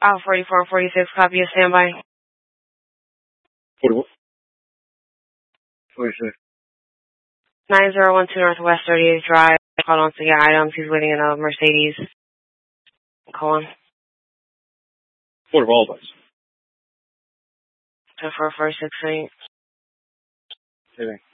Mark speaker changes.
Speaker 1: Out 44 46, copy of standby.
Speaker 2: 44. 46.
Speaker 1: 9012 Northwest 38th Drive. Called on to get items. He's waiting in a Mercedes. Call on.
Speaker 2: 44 all dice.
Speaker 1: 24 46 8.
Speaker 2: Anything.